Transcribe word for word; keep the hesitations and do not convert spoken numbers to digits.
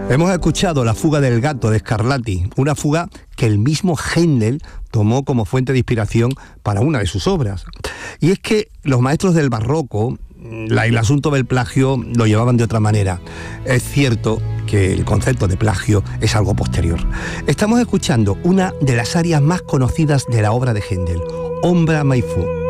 Hemos escuchado la fuga del gato de Scarlatti, una fuga que el mismo Händel tomó como fuente de inspiración para una de sus obras. Y es que los maestros del barroco, la, el asunto del plagio lo llevaban de otra manera. Es cierto que el concepto de plagio es algo posterior. Estamos escuchando una de las arias más conocidas de la obra de Händel, Ombra mai fu.